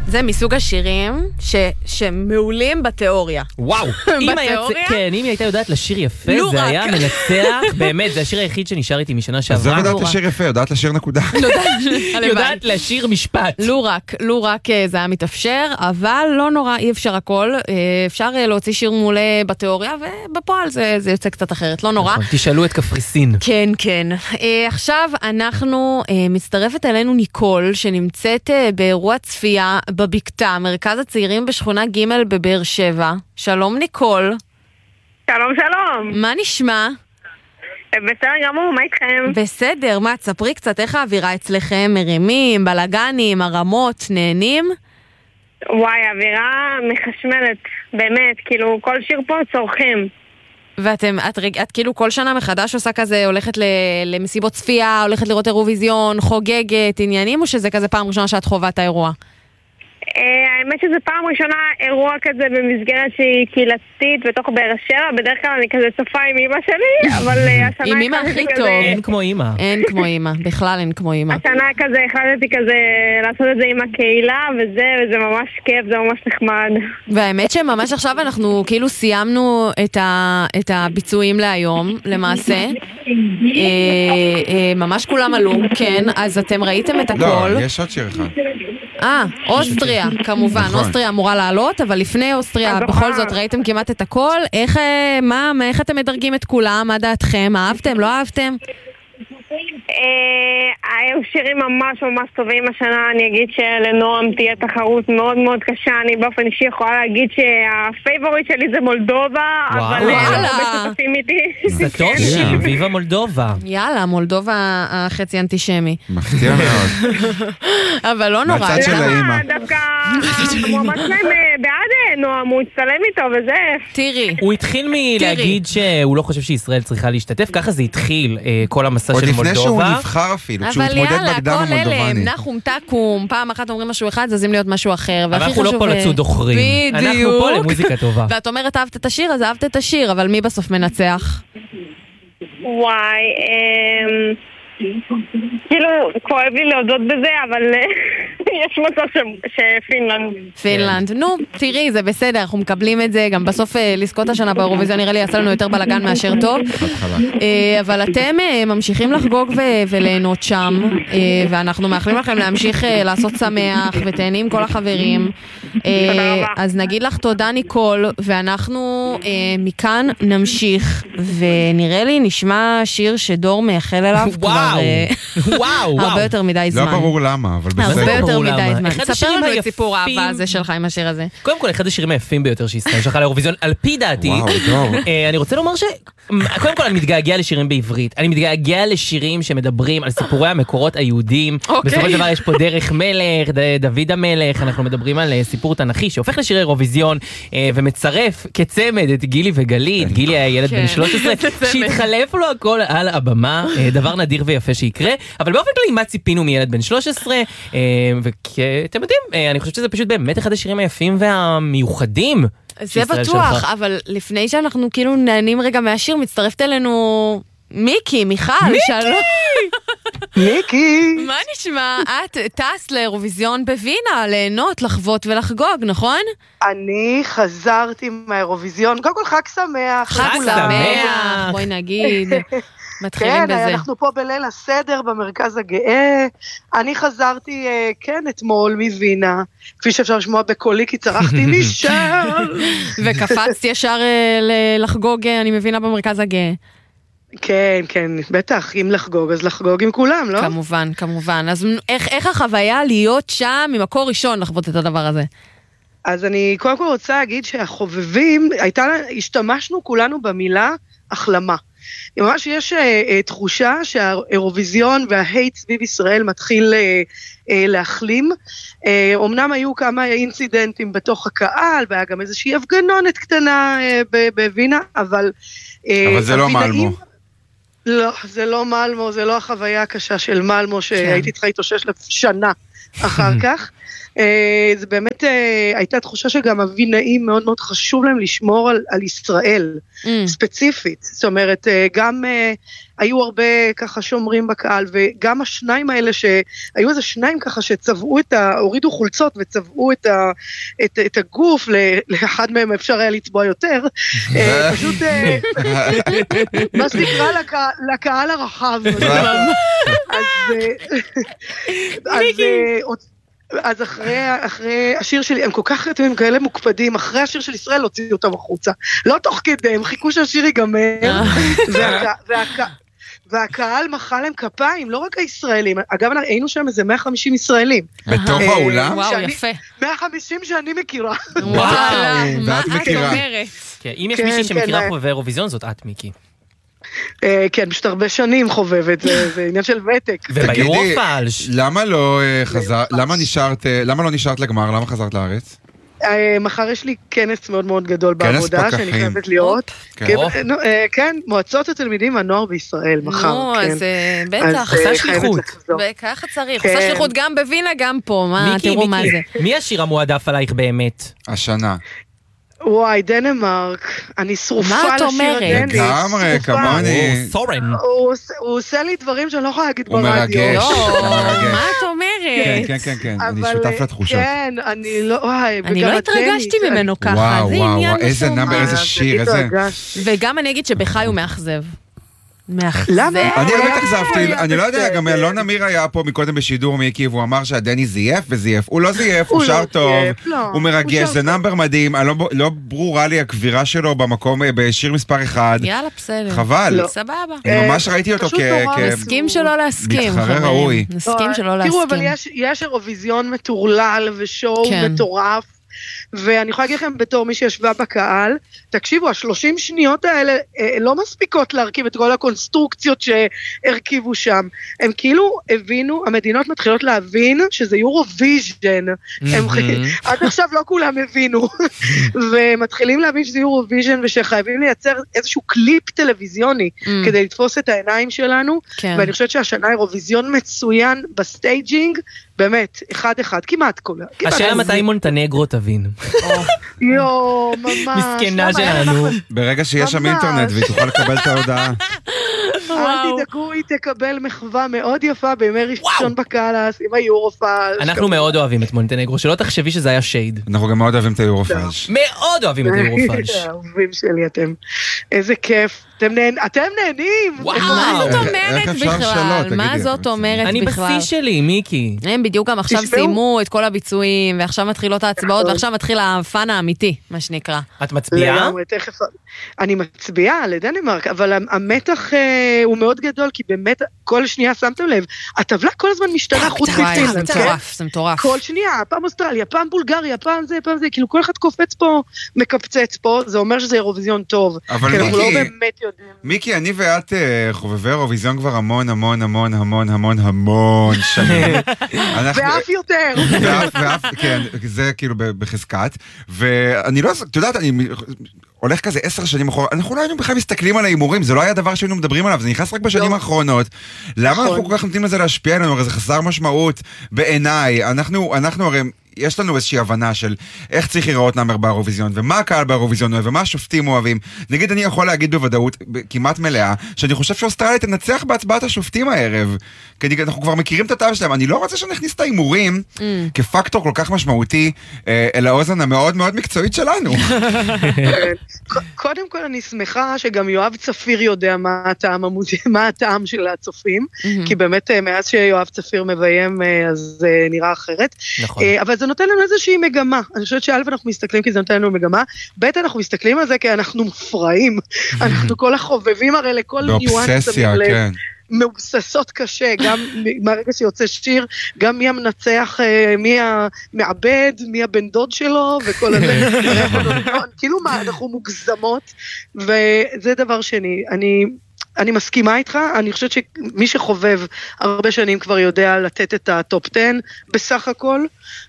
זה מסוג השירים שמעולים בתיאוריה. וואו, אם היא הייתה יודעת לשיר יפה, זה היה מנצח, באמת, זה השיר היחיד שנשאר איתי משנה שעברה. אז זה יודעת לשיר יפה, יודעת לשיר נקודה. יודעת לשיר משפט. לו רק זה היה מתאפשר, אבל לא נורא, אי אפשר הכל. אפשר להוציא שיר מעולה בתיאוריה, ובפועל זה יוצא קצת אחרת, לא נורא. תשאלו את קפריסין. כן, כן. עכשיו אנחנו, מצטרפת אלינו ניקול, שנמצאת באירוע צפייה בבקתה, מרכז הצעירים בשכונה ג' בבאר שבע. שלום ניקול. שלום שלום. מה נשמע? בסדר גמור, מה איתכם? בסדר, מה, תספרי קצת איך האווירה אצלכם, מרימים, בלגנים, הרמות, נהנים? וואי, האווירה מחשמלת, באמת, כאילו כל שיר פה צורכים. את כאילו כל שנה מחדש עושה כזה, הולכת למסיבות צפייה, הולכת לראות אירוויזיון, חוגגת, עניינים, או שזה כזה פעם ראשונה שאת חובה את האירוע? האמת שזה פעם ראשונה אירוע כזה במסגרת שהיא קהילתית בתוך באר שבע, בדרך כלל אני כזה צופה עם אמא שלי, אבל השנה... עם אמא הכי טוב. אין כמו אמא. אין כמו אמא, בכלל אין כמו אמא. השנה כזה החלטתי כזה לעשות את זה עם הקהילה, וזה ממש כיף, זה ממש נחמד. והאמת שממש עכשיו אנחנו כאילו סיימנו את הביצועים להיום, למעשה. ממש כולם עלו, כן, אז אתם ראיתם את הכל. לא, יש עוד שיר אחד. אוסטריה, כמובן, אוסטריה אמורה לעלות, אבל לפני אוסטריה, בכל זאת ראיתם כמעט את הכל. איך אתם מדרגים את כולם? מה דעתכם? אהבתם? לא אהבתם? היו שירים ממש ממש טובים השנה. אני אגיד שלנועם תהיה תחרות מאוד מאוד קשה. אני באופן אישי יכולה להגיד שהפייבוריט שלי זה מולדובה, אבל לא בשותפים איתי. זה טוב שיר, ויבה מולדובה. יאללה, מולדובה החצי אנטישמי. מפתיע מאוד. אבל לא נורא. מהצד של האמא. דווקא המועמד שלהם בעד נועם, הוא הצטלם איתו וזה... תראי. הוא התחיל מלהגיד שהוא לא חושב שישראל צריכה להשתתף, ככה זה התחיל כל המסע של מולדובה. עוד לפני שהוא נבחר אפילו, כשהוא התמודד בקדם המולדובני. אבל יאללה, כל אלה, נחום תקום, פעם אחת אומרים משהו אחד, זזים להיות משהו אחר. אנחנו לא פה לצוד דוחרים. אנחנו פה למוזיקה טובה. ואת אומרת אהבת את השיר, אז אהבת את השיר, אבל מי בסוף מנצח? וואי, כאילו, כואב לי להודות בזה, אבל יש מצב שפינלנד. פינלנד, נו, תראי, זה בסדר, אנחנו מקבלים את זה, גם בסוף לזכות השנה באירוויזיון נראה לי יעשה לנו יותר בלגן מאשר טוב. אבל אתם ממשיכים לחגוג וליהנות שם, ואנחנו מאחלים לכם להמשיך לעשות שמח, ותהנים כל החברים. אז נגיד לך תודה ניקול, ואנחנו מכאן נמשיך, ונראה לי נשמע שיר שדור מייחל אליו כבר הרבה יותר מדי זמן. לא ברור למה, אבל בסדר. הרבה יותר מדי זמן. ספר לנו את סיפור האהבה הזה שלך עם השיר הזה. קודם כל, אחד השירים היפים ביותר שישראל שלחה לאירוויזיון, על פי דעתי. אני רוצה לומר קודם כל אני מתגעגע לשירים בעברית, אני מתגעגע לשירים שמדברים על סיפורי המקורות היהודים. בסופו של דבר יש פה דרך מלך, דוד המלך, אנחנו מדברים על סיפור תנכי שהופך לשירי אירוויזיון ומצרף כצמד את גילי וגלית. גילי היה ילד בן 13 שהתחלף לו הכל על הבמה, דבר נדיר ויפה שיקרה, אבל באופן כללי מה ציפינו מילד בן 13, וכאתם יודעים, אני חושבת שזה פשוט באמת אחד השירים היפים והמיוחדים. זה בטוח, אבל לפני שאנחנו כאילו נהנים רגע מהשיר, מצטרפת אלינו מיכל, שלום. מיקי! מה נשמע? את טס לאירוויזיון בווינה, ליהנות, לחוות ולחגוג, נכון? אני חזרתי מהאירוויזיון, קודם כל חג שמח. חג שמח, בואי נגיד. מתחילים בזה. כן, אנחנו פה בליל הסדר במרכז הגאה. אני חזרתי, כן, אתמול מווינה, כפי שאפשר לשמוע בקולי, כי צרחתי משם. וקפצת ישר לחגוג, אני מבינה, במרכז הגאה. כן, כן, בטח, אם לחגוג, אז לחגוג עם כולם, לא? כמובן, כמובן. אז איך החוויה להיות שם ממקור ראשון לחוות את הדבר הזה? אז אני קודם כל רוצה להגיד שהחובבים, השתמשנו כולנו במילה החלמה. ממש יש תחושה שהאירוויזיון וההייט סביב ישראל מתחיל להחלים. אמנם היו כמה אינצידנטים בתוך הקהל, והיה גם איזושהי הפגנונת קטנה בווינה, אבל זה לא מלמו. לא, זה לא מלמו, זה לא החוויה הקשה של מלמו, שהייתי צריכה להתאושש שנה אחר כך. זה באמת הייתה תחושה שגם הווינאים מאוד מאוד חשוב להם לשמור על ישראל ספציפית, זאת אומרת גם היו הרבה ככה שומרים בקהל, וגם השניים האלה שהיו איזה שניים ככה שצבעו הורידו חולצות וצבעו את הגוף, לאחד מהם אפשר היה לצבוע יותר, פשוט מה שנקרא לקהל הרחב. אז אחרי השיר שלי, הם כל כך כאלה מוקפדים, אחרי השיר של ישראל הוציאו אותם החוצה. לא תוך כדי, הם חיכו שהשיר ייגמר, והקהל מחא להם כפיים, לא רק הישראלים. אגב, היינו שם איזה 150 ישראלים. בתוך האולם? וואו, יפה. 150 שאני מכירה. וואו, מה את מכירה. אומרת? אם יש מישהי שמכירה חובבי אירוויזיון, זאת את, מיקי. כן, פשוט הרבה שנים חובבת, זה עניין של ותק. וביורופל. למה לא נשארת לגמר? למה חזרת לארץ? מחר יש לי כנס מאוד מאוד גדול בעבודה, שאני חייבת להיות. כן, מועצות התלמידים והנוער בישראל, מחר. נו, אז בטח. עושה שליחות. ככה צריך. עושה שליחות גם בווינה, גם פה. מה, תראו מה זה. מי השיר המועדף עלייך באמת? השנה. וואי, דנמרק, אני שרופה לשיר הדני. לגמרי, כמוני. סורן. הוא עושה לי דברים שאני לא יכולה להגיד ברדיו. הוא מרגש. מה את אומרת? כן, אני שותף לתחושות. כן, אני לא, וואי. אני לא התרגשתי ממנו ככה, זה עניין משהו. איזה נאמר, איזה שיר, איזה... וגם אני אגיד שבחי הוא מאכזב. למה? אני לא התאכזבתי, אני לא יודע, גם אלון אמיר היה פה מקודם בשידור מיקי, והוא אמר שהדני זייף וזייף, הוא לא זייף, הוא שר טוב, הוא מרגש, זה נאמבר מדהים, לא ברורה לי הקבירה שלו במקום, בשיר מספר 1. יאללה, בסדר. חבל. סבבה. אני ממש ראיתי אותו נסכים שלא להסכים. מתחרה ראוי. נסכים שלא להסכים. תראו, אבל יש אירוויזיון מטורלל ושואו מטורף, ואני יכולה להגיד לכם בתור מי שישבה בקהל, תקשיבו, 30 שניות האלה לא מספיקות להרכיב את כל הקונסטרוקציות שהרכיבו שם. הם כאילו הבינו, המדינות מתחילות להבין שזה יורוויז'ן. עד עכשיו לא כולם הבינו. ומתחילים להבין שזה יורוויז'ן, ושחייבים לייצר איזשהו קליפ טלוויזיוני, כדי לתפוס את העיניים שלנו. ואני חושבת שהשנה אירוויזיון מצוין בסטייג'ינג, באמת, אחד, כמעט כל. השאלה מתי מונטנגרו תבין. ממש. מסכנה שלנו. ברגע שיש שם אינטרנט והיא תוכל לקבל את ההודעה. אל תדאגו, היא תקבל מחווה מאוד יפה בימי ראשון בקהלס עם היורופאז'. אנחנו מאוד אוהבים את מונטנגרו, שלא תחשבי שזה היה שייד. אנחנו גם מאוד אוהבים את היורופאז'. מאוד אוהבים את היורופאז'. אוהבים שלי אתם. איזה כיף. אתם נהנים. מה זאת אומרת בכלל? מה זאת אומרת בכלל? אני בשיא שלי, מיקי. הם בדיוק גם עכשיו סיימו את כל הביצועים, ועכשיו מתחילות ההצבעות, ועכשיו מתחיל הפן האמיתי, מה שנקרא. את מצביעה? אני מצביעה לדנמרק, אבל המתח הוא מאוד גדול, כי באמת כל שנייה שמתם לב, הטבלה כל הזמן משתנה חוץ מפינלנד. זה מטורף. כל שנייה, פעם אוסטרליה, פעם בולגריה, פעם זה, כאילו כל אחד קופץ פה, מקפצץ פה, זה אומר שזה אירוויזיון טוב. אבל אנחנו לא באמת יודעים. מיקי, אני ואת חובבי אירוויזיון כבר המון שנים. ואף יותר. ואף, כן, זה כאילו בחזקת. ואני לא, אתה יודעת, אני הולך כזה 10 שנים אחורה, אנחנו לא היינו בכלל מסתכלים על ההימורים, זה לא היה דבר שהיינו מדברים עליו, זה נכנס רק בשנים האחרונות. למה אנחנו כל כך נותנים לזה להשפיע עלינו? הרי זה חסר משמעות בעיניי. אנחנו הרי יש לנו איזושהי הבנה של איך צריך להיראות נאמר באירוויזיון, ומה הקהל באירוויזיון אוהב, ומה השופטים אוהבים. נגיד, אני יכול להגיד בוודאות, כמעט מלאה, שאני חושב שאוסטרליה תנצח בהצבעת השופטים הערב. כי אנחנו כבר מכירים את הטעם שלהם. אני לא רוצה שנכניס את ההימורים כפקטור כל כך משמעותי אל האוזן המאוד מאוד מקצועית שלנו. קודם כל אני שמחה שגם יואב צפיר יודע מה הטעם של הצופים, כי באמת מאז שיואב צפיר מביים אז נראה אחרת. אבל זה נותן לנו איזושהי מגמה. אני חושבת שא' אנחנו מסתכלים כי זה נותן לנו מגמה, ב' אנחנו מסתכלים על זה כי אנחנו מופרעים. אנחנו כל החובבים הרי לכל ניואנס. באובססיה, כן. מאובססות קשה, גם מהרגע שיוצא שיר, גם מי המנצח, מי המעבד, מי הבן דוד שלו, וכל הזה. כאילו מה, אנחנו מוגזמות, וזה דבר שני. אני מסכימה איתך, אני חושבת שמי שחובב הרבה שנים כבר יודע לתת את הטופ 10 בסך הכל,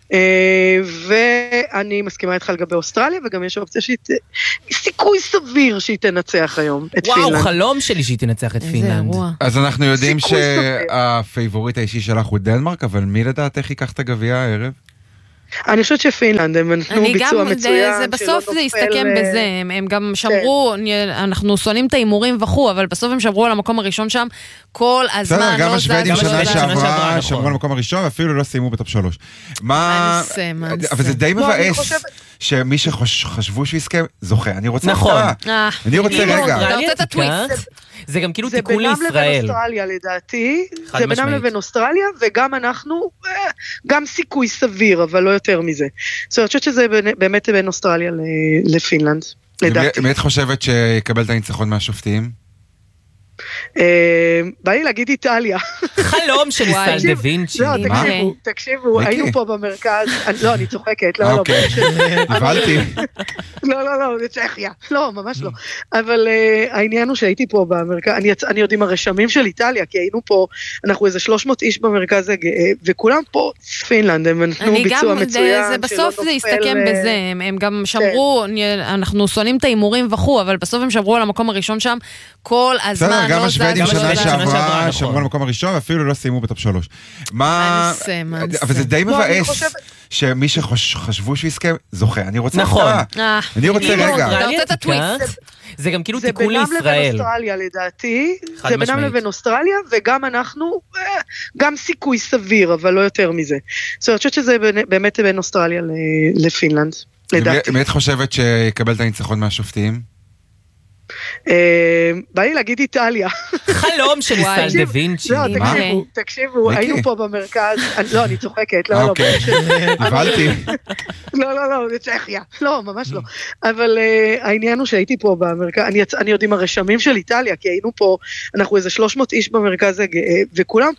ואני מסכימה איתך לגבי אוסטרליה, וגם יש אופציה סיכוי סביר שהיא תנצח היום את פינלנד. וואו, חלום שלי שהיא תנצח את פינלנד. אז אנחנו יודעים שהפייבוריט האישי שלך הוא דנמרק, אבל מי לדעת איך ייקח את הגביע הערב? אני חושבת שפינלנד, הם נתנו ביצוע מצוין. בסוף זה הסתכם בזה, הם גם שמרו, אנחנו שונאים את האימורים וכו', אבל בסוף הם שמרו על המקום הראשון שם, כל הזמן. גם השוודים שנה שעברה שמרו על המקום הראשון, ואפילו לא סיימו בטופ 3. אבל זה די מבאס, שמי שחשבו שהוא יסכם, זוכה. אני רוצה הפתעה. אני רוצה רגע. אתה רוצה את הטוויסט. זה גם כאילו תיקון לישראל. זה בינם לבין אוסטרליה לדעתי, זה בינם לבין אוסטרליה, וגם אנחנו, גם סיכוי סביר, אבל לא יותר מזה. זאת אומרת, אני חושבת שזה באמת בין אוסטרליה לפינלנד, לדעתי. מי את חושבת שיקבל את הניצחון מהשופטים? בא לי להגיד איטליה. חלום של ישראל דה וינצ'י. לא, תקשיבו, היינו פה במרכז, לא, אני צוחקת, לא, הבנתי. לא, זה צ'כיה, לא, ממש לא. אבל העניין הוא שהייתי פה במרכז, אני יודע עם הרשמים של איטליה, כי היינו פה, אנחנו איזה 300 איש במרכז, וכולם פה פינלנד, הם נתנו ביצוע מצוין. בסוף זה הסתכם בזה, הם גם שמרו, אנחנו שונאים את האימורים וכו', אבל בסוף הם שמרו על המקום הראשון שם, כל הזמן. גם השוודים שנה שעברה שמרו על המקום הראשון, ואפילו לא סיימו בטופ 3. אבל זה די מבאס, שמי שחשבו שהוא יסכם, זוכה. אני רוצה הפתעה. אני רוצה רגע. אתה רוצה את הטוויסט. זה גם כאילו תיקון לישראל. זה בינם לבין אוסטרליה לדעתי, זה בינם לבין אוסטרליה, וגם אנחנו, גם סיכוי סביר, אבל לא יותר מזה. זאת אומרת, אני חושבת שזה באמת בין אוסטרליה לפינלנד, לדעתי. מי את חושבת שיקבל את הניצחון מהשופטים? בא לי להגיד איטליה. חלום של ישראל דה וינצ'י. לא, תקשיבו, היינו פה במרכז, לא, אני צוחקת, לא, הבנתי. לא, זה צ'כיה, לא, ממש לא. אבל העניין הוא שהייתי פה במרכז, אני יודע עם הרשמים של איטליה, כי היינו פה, אנחנו איזה 300 איש במרכז, וכולם